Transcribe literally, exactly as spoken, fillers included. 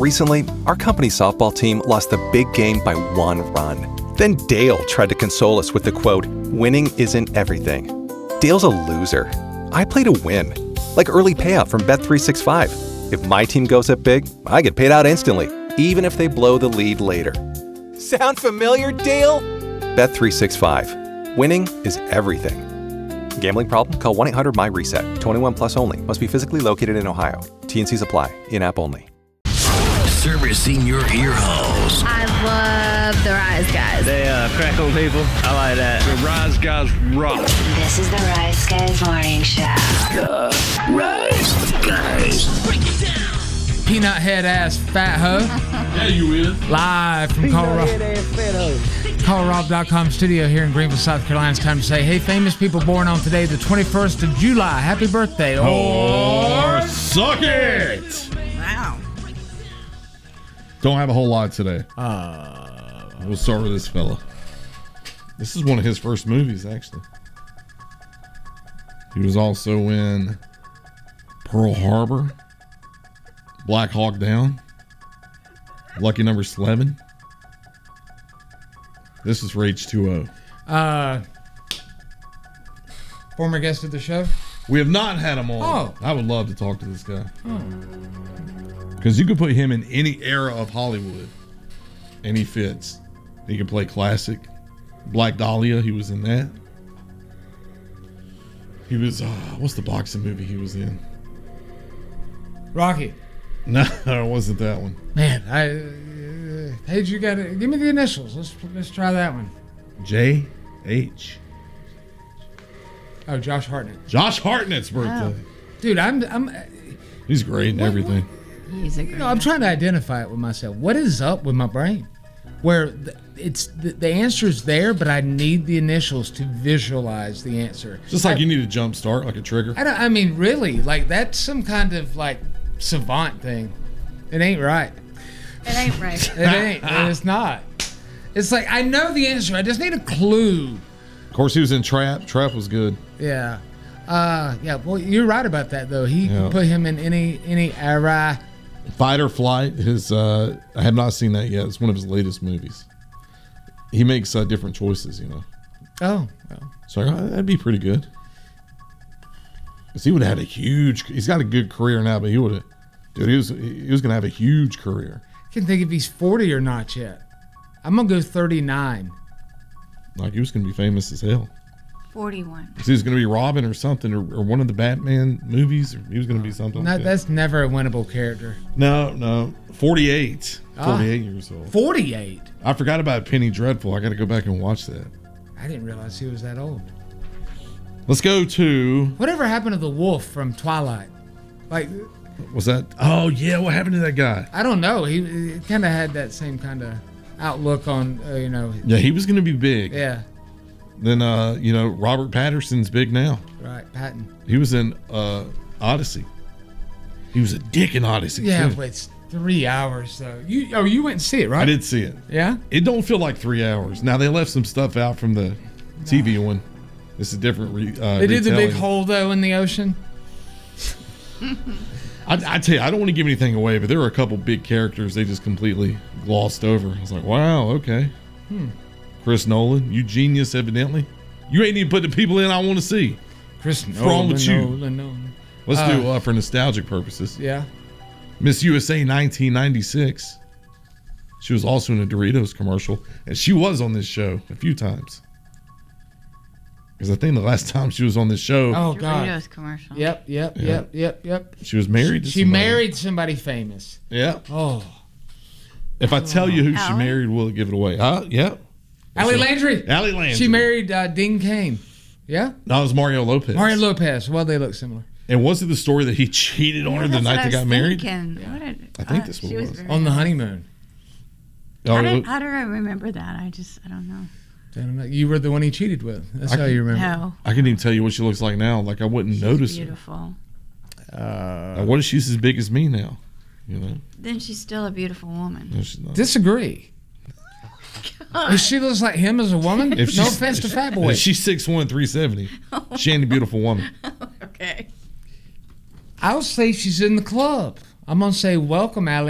Recently, our company's softball team lost the big game by one run. Then Dale tried to console us with the quote, "Winning isn't everything." Dale's a loser. I play to win. Like early payout from Bet three sixty-five. If my team goes up big, I get paid out instantly, even if they blow the lead later. Sound familiar, Dale? Bet three sixty-five. Winning is everything. Gambling problem? Call one eight hundred M Y reset. twenty-one plus only. Must be physically located in Ohio. T N Cs apply. In-app only. Servicing your ear holes. I love the Rise Guys. They uh, crack on people. I like that. The Rise Guys rock. This is the Rise Guys Morning Show. The Rise Guys. Break it down. Peanut head ass fat hoe. Yeah, you is. Live from Colorado. Colorado dot com studio here in Greenville, South Carolina. It's time to say, hey, famous people born on today, the twenty-first of July. Happy birthday. Or suck it. Wow. Don't have a whole lot today. Uh, We'll start with this fella. This is one of his first movies, actually. He was also in Pearl Harbor, Black Hawk Down, Lucky Number eleven. This is for H two O. uh, former guest of the show. We have not had him on. Oh. I would love to talk to this guy. Oh. Because you could put him in any era of Hollywood, and he fits. He can play classic. Black Dahlia, he was in that. He was, uh, what's the boxing movie he was in? Rocky. No, it wasn't that one. Man, I. Uh, hey, you got to give me the initials. Let's let's try that one. J H. Oh, Josh Hartnett. Josh Hartnett's birthday. Dude, I'm I'm. He's great and everything. He's a great. You know, I'm trying to identify it with myself. What is up with my brain? Where the, it's the, the answer is there, but I need the initials to visualize the answer. Just like I, you need a jump start, like a trigger. I don't. I mean, really, like that's some kind of like savant thing. It ain't right. It ain't right. It ain't. It's not. It's like I know the answer. I just need a clue. Of course, he was in Trap. Trap was good. Yeah. Uh. Yeah. Well, you're right about that though. He Yeah. can put him in any any era. Fight or Flight. His. Uh, I have not seen that yet. It's one of his latest movies. He makes uh, different choices, you know. Oh. Well. So uh, that'd be pretty good. Because he would have had a huge. He's got a good career now, but he would have. Dude, he was he was gonna have a huge career. I can't think if he's forty or not yet. I'm gonna go thirty-nine. Like he was gonna be famous as hell. forty-one. He was gonna be Robin or something, or, or one of the Batman movies. Or he was gonna be something. No, like that. that's never a winnable character. No, no. forty-eight. Ah. forty-eight years old. forty-eight. I forgot about Penny Dreadful. I got to go back and watch that. I didn't realize he was that old. Let's go to. Whatever happened to the wolf from Twilight? Like, Was that? Oh yeah. What happened to that guy? I don't know. He, he kind of had that same kind of outlook on, uh, you know. Yeah, he was gonna be big. Yeah. Then uh, you know, Robert Patterson's big now. Right. Patton. He was in uh, Odyssey. He was a dick in Odyssey. Yeah, too. but it's three hours though. You oh you went and see it, right? I did see it. Yeah. It don't feel like three hours. Now they left some stuff out from the T V one. It's a different. Re, uh, They did the big retelling. hole though in the ocean. I, I tell you, I don't want to give anything away, but there were a couple big characters they just completely glossed over. I was like, wow, okay. Hmm. Chris Nolan, you genius, evidently. You ain't even put the people in I want to see. Chris What's wrong with you? Nolan, Nolan. Let's Uh, do uh, for nostalgic purposes. Yeah. Miss U S A nineteen ninety-six. She was also in a Doritos commercial, and she was on this show a few times. Because I think the last time she was on this show, Oh God. Doritos commercial. Yep. Yep. Yeah. Yep. Yep. Yep. she was married to She somebody. married somebody famous. Yeah. Oh. If I tell you who she Allie? married, will it give it away? Huh? Yeah. Allie Landry. Allie Landry. She married uh, Dean Cain. Yeah. No, it was Mario Lopez. Mario Lopez. Well, they look similar. And was it the story that he cheated on her the That's night what I they got was married? thinking. What did- I think uh, that's what she it was. very On the nice. honeymoon. Oh, How, it- did, how do I remember that? I just, I don't know. I don't know. You were the one he cheated with. That's I how can- you remember. No. I couldn't even tell you what she looks like now. Like I wouldn't She's notice beautiful. her. Uh, what if she's as big as me now? You know? Then she's still a beautiful woman. No, she's not. Disagree. If she looks like him as a woman, If no she's- offense to Fat Boy. If she's six one, three seventy. She ain't a beautiful woman. Okay. I'll say she's in the club. I'm gonna say welcome, Allie.